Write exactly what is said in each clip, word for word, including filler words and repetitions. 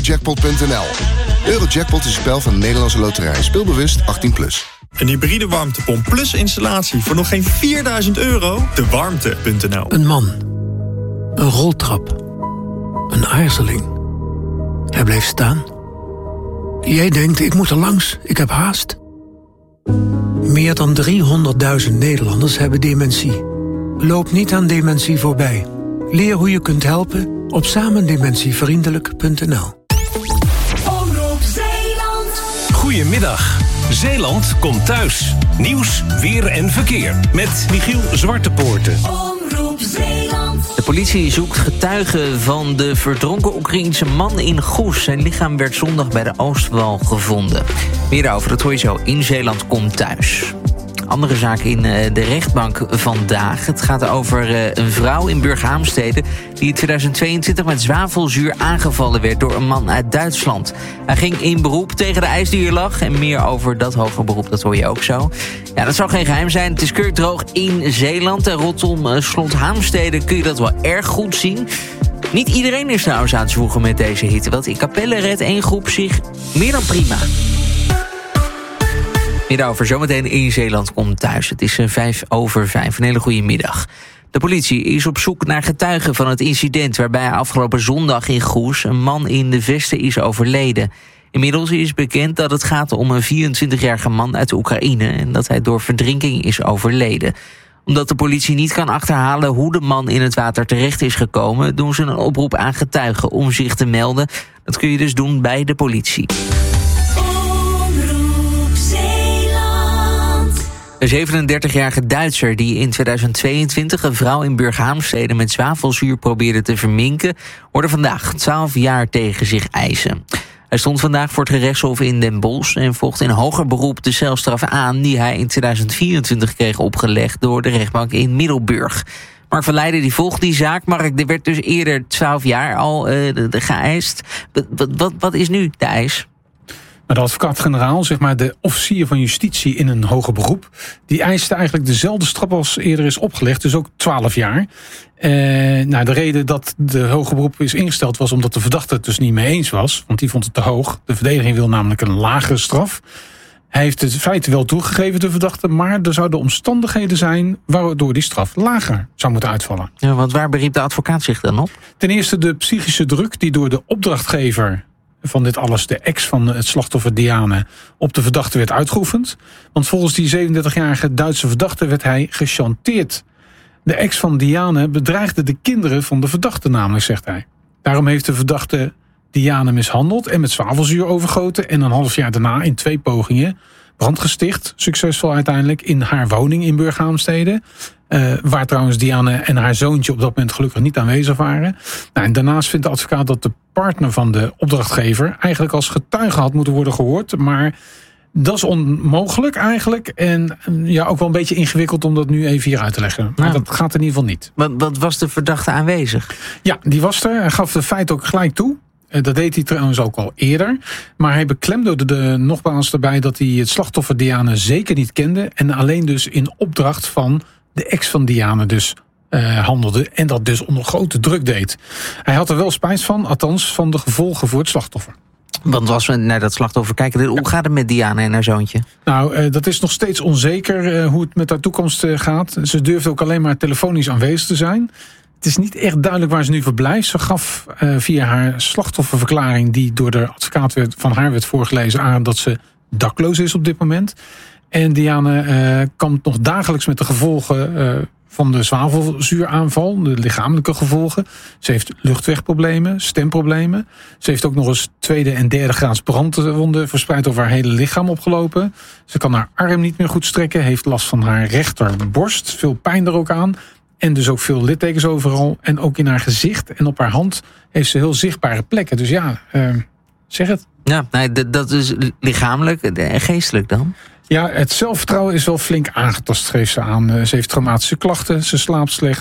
Eurojackpot punt n l. Eurojackpot is een spel van de Nederlandse Loterij. Speelbewust achttien plus. Een hybride warmtepomp plus installatie voor nog geen vierduizend euro? De warmte punt n l. Een man. Een roltrap. Een aarzeling. Hij bleef staan. Jij denkt, ik moet er langs, ik heb haast. Meer dan driehonderdduizend Nederlanders hebben dementie. Loop niet aan dementie voorbij. Leer hoe je kunt helpen op samendementievriendelijk punt n l. Goedemiddag. Zeeland komt thuis. Nieuws, weer en verkeer. Met Michiel Zwartepoorten. De politie zoekt getuigen van de verdronken Oekraïense man in Goes. Zijn lichaam werd zondag bij de Oostwal gevonden. Meer daarover, dat hoor je zo in Zeeland komt thuis. Andere zaak in de rechtbank vandaag. Het gaat over een vrouw in Burghaamstede die in tweeduizend tweeëntwintig met zwavelzuur aangevallen werd door een man uit Duitsland. Hij ging in beroep tegen de eis die er lag. En meer over dat hoger beroep, dat hoor je ook zo. Ja, dat zal geen geheim zijn. Het is kurkdroog in Zeeland. En rondom Slothaamstede kun je dat wel erg goed zien. Niet iedereen is trouwens aan het zwoegen met deze hitte. Want in Capelle redt één groep zich meer dan prima. Hierover zometeen in Zeeland komt thuis. Het is vijf over vijf. Een hele goede middag. De politie is op zoek naar getuigen van het incident waarbij afgelopen zondag in Goes een man in de Vesten is overleden. Inmiddels is bekend dat het gaat om een vierentwintigjarige man uit Oekraïne en dat hij door verdrinking is overleden. Omdat de politie niet kan achterhalen hoe de man in het water terecht is gekomen, doen ze een oproep aan getuigen om zich te melden. Dat kun je dus doen bij de politie. Een zevenendertigjarige Duitser die in tweeduizend tweeëntwintig een vrouw in Burghaamstede met zwavelzuur probeerde te verminken, hoorde vandaag twaalf jaar tegen zich eisen. Hij stond vandaag voor het gerechtshof in Den Bosch en volgt in hoger beroep de celstraf aan die hij in tweeduizend vierentwintig kreeg opgelegd door de rechtbank in Middelburg. Mark van Leijden die volgt die zaak. Mark, er werd dus eerder twaalf jaar al uh, de, de geëist. Wat, wat, wat is nu de eis? Maar de advocaat-generaal, zeg maar de officier van justitie in een hoger beroep, die eiste eigenlijk dezelfde straf als eerder is opgelegd, dus ook twaalf jaar. Eh, nou, de reden dat de hoger beroep is ingesteld was omdat de verdachte het dus niet mee eens was, want die vond het te hoog. De verdediging wil namelijk een lagere straf. Hij heeft het feiten wel toegegeven, de verdachte, maar er zouden omstandigheden zijn waardoor die straf lager zou moeten uitvallen. Ja, want waar beriep de advocaat zich dan op? Ten eerste de psychische druk die door de opdrachtgever van dit alles, de ex van het slachtoffer Diane, op de verdachte werd uitgeoefend. Want volgens die zevenendertigjarige Duitse verdachte werd hij gechanteerd. De ex van Diane bedreigde de kinderen van de verdachte namelijk, zegt hij. Daarom heeft de verdachte Diane mishandeld en met zwavelzuur overgoten en een half jaar daarna in twee pogingen brand gesticht, succesvol uiteindelijk, in haar woning in Burghaamstede. Uh, waar trouwens Diane en haar zoontje op dat moment gelukkig niet aanwezig waren. Nou, en daarnaast vindt de advocaat dat de partner van de opdrachtgever eigenlijk als getuige had moeten worden gehoord. Maar dat is onmogelijk eigenlijk. En ja, ook wel een beetje ingewikkeld om dat nu even hier uit te leggen. Maar ja, dat gaat in ieder geval niet. Wat, wat was de verdachte aanwezig? Ja, die was er. Hij gaf de feit ook gelijk toe. Dat deed hij trouwens ook al eerder. Maar hij beklemde de nogmaals erbij dat hij het slachtoffer Diane zeker niet kende. En alleen dus in opdracht van de ex van Diane dus uh, handelde. En dat dus onder grote druk deed. Hij had er wel spijt van, althans van de gevolgen voor het slachtoffer. Want als we naar dat slachtoffer kijken, hoe gaat het met Diane en haar zoontje? Nou, uh, dat is nog steeds onzeker uh, hoe het met haar toekomst uh, gaat. Ze durfde ook alleen maar telefonisch aanwezig te zijn. Het is niet echt duidelijk waar ze nu verblijft. Ze gaf uh, via haar slachtofferverklaring, die door de advocaat werd, van haar werd voorgelezen, aan dat ze dakloos is op dit moment. En Diane uh, kampt nog dagelijks met de gevolgen uh, van de zwavelzuuraanval, de lichamelijke gevolgen. Ze heeft luchtwegproblemen, stemproblemen. Ze heeft ook nog eens tweede en derde graads brandwonden verspreid over haar hele lichaam opgelopen. Ze kan haar arm niet meer goed strekken, heeft last van haar rechterborst, veel pijn er ook aan. En dus ook veel littekens overal. En ook in haar gezicht en op haar hand heeft ze heel zichtbare plekken. Dus ja, uh, zeg het. Ja, nee, dat is lichamelijk en geestelijk dan? Ja, het zelfvertrouwen is wel flink aangetast, geeft ze aan. Ze heeft traumatische klachten, ze slaapt slecht.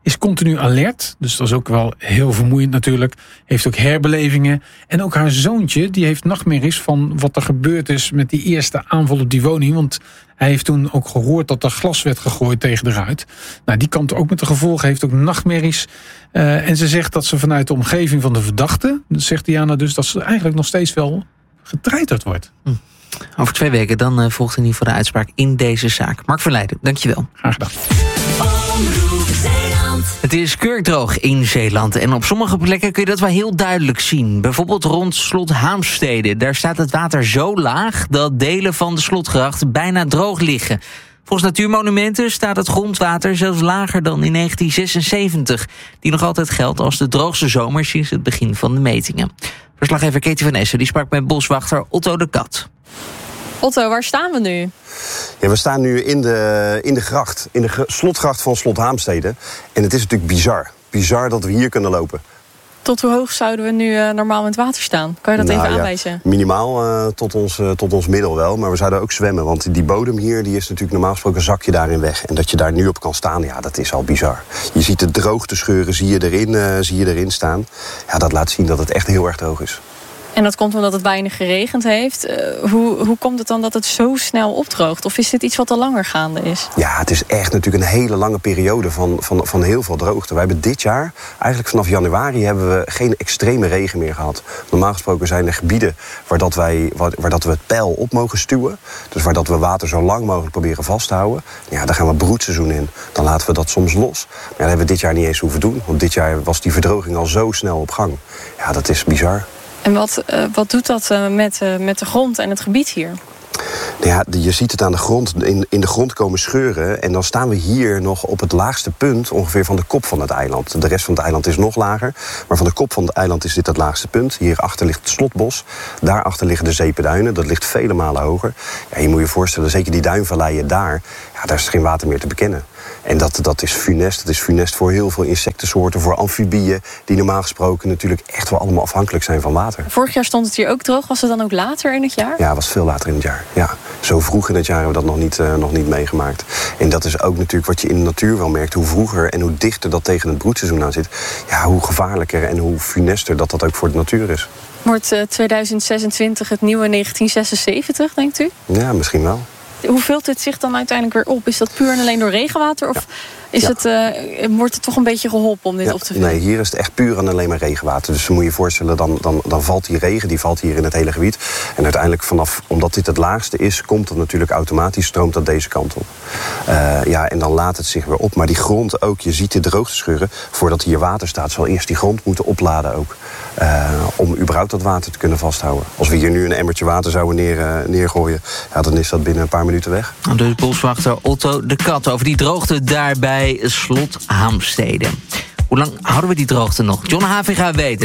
is continu alert. Dus dat is ook wel heel vermoeiend natuurlijk. Heeft ook herbelevingen. En ook haar zoontje, die heeft nachtmerries van wat er gebeurd is met die eerste aanval op die woning. Want hij heeft toen ook gehoord dat er glas werd gegooid tegen de ruit. Nou, die kampt ook met de gevolgen, heeft ook nachtmerries. Uh, en ze zegt dat ze vanuit de omgeving van de verdachte, zegt Diana dus, dat ze eigenlijk nog steeds wel getreiterd wordt. Hm. Over twee weken dan uh, volgt in ieder geval de uitspraak in deze zaak. Mark van Leijden, dankjewel. Graag gedaan. Het is kurkdroog in Zeeland en op sommige plekken kun je dat wel heel duidelijk zien. Bijvoorbeeld rond slot Haamstede. Daar staat het water zo laag dat delen van de slotgracht bijna droog liggen. Volgens Natuurmonumenten staat het grondwater zelfs lager dan in negentien zesenzeventig. Die nog altijd geldt als de droogste zomer sinds het begin van de metingen. Verslaggever Katie van Essen die sprak met boswachter Otto de Kat. Otto, waar staan we nu? Ja, we staan nu in de, in de gracht, in de gr- slotgracht van slot Haamstede. En het is natuurlijk bizar. Bizar dat we hier kunnen lopen. Tot hoe hoog zouden we nu uh, normaal met water staan? Kan je dat nou, even ja, aanwijzen? Minimaal uh, tot, ons, uh, tot ons middel wel, maar we zouden ook zwemmen. Want die bodem hier, die is natuurlijk normaal gesproken zak je daarin weg. En dat je daar nu op kan staan, ja, dat is al bizar. Je ziet de droogtescheuren, zie je erin, uh, zie je erin staan. Ja, dat laat zien dat het echt heel erg droog is. En dat komt omdat het weinig geregend heeft. Uh, hoe, hoe komt het dan dat het zo snel opdroogt? Of is dit iets wat al langer gaande is? Ja, het is echt natuurlijk een hele lange periode van, van, van heel veel droogte. Wij hebben dit jaar, eigenlijk vanaf januari, hebben we geen extreme regen meer gehad. Normaal gesproken zijn er gebieden waar, dat wij, waar, waar dat we het peil op mogen stuwen. Dus waar dat we water zo lang mogelijk proberen vast te houden. Ja, daar gaan we broedseizoen in. Dan laten we dat soms los. Maar dat hebben we dit jaar niet eens hoeven doen. Want dit jaar was die verdroging al zo snel op gang. Ja, dat is bizar. En wat, uh, wat doet dat uh, met, uh, met de grond en het gebied hier? Nou ja, je ziet het aan de grond, in, in de grond komen scheuren. En dan staan we hier nog op het laagste punt ongeveer van de kop van het eiland. De rest van het eiland is nog lager. Maar van de kop van het eiland is dit het laagste punt. Hierachter ligt het slotbos. Daarachter liggen de zeependuinen. Dat ligt vele malen hoger. Ja, je moet je voorstellen, zeker die duinvalleien daar, ja, daar is geen water meer te bekennen. En dat, dat is funest. Dat is funest voor heel veel insectensoorten, voor amfibieën, die normaal gesproken natuurlijk echt wel allemaal afhankelijk zijn van water. Vorig jaar stond het hier ook droog. Was het dan ook later in het jaar? Ja, het was veel later in het jaar. Ja, zo vroeg in het jaar hebben we dat nog niet, uh, nog niet meegemaakt. En dat is ook natuurlijk wat je in de natuur wel merkt. Hoe vroeger en hoe dichter dat tegen het broedseizoen aan zit, ja, hoe gevaarlijker en hoe funester dat dat ook voor de natuur is. Wordt uh, tweeduizend zesentwintig het nieuwe negentien zesenzeventig, denkt u? Ja, misschien wel. Hoe vult het zich dan uiteindelijk weer op? Is dat puur en alleen door regenwater? Of ja. is ja. Het, uh, wordt het toch een beetje geholpen om dit ja. op te vullen? Nee, hier is het echt puur en alleen maar regenwater. Dus dan moet je je voorstellen, dan, dan, dan valt die regen, die valt hier in het hele gebied. En uiteindelijk vanaf, omdat dit het laagste is, komt het natuurlijk automatisch, stroomt dat deze kant op. Uh, ja, en dan laat het zich weer op. Maar die grond ook, je ziet de droogtescheuren. Voordat hier water staat, zal eerst die grond moeten opladen ook. Uh, om überhaupt dat water te kunnen vasthouden. Als we hier nu een emmertje water zouden neer, uh, neergooien, ja, dan is dat binnen een paar minuten weg. Dus boswachter Otto de Kat over die droogte daar bij slot Haamstede. Hoe lang houden we die droogte nog? John Havinga weet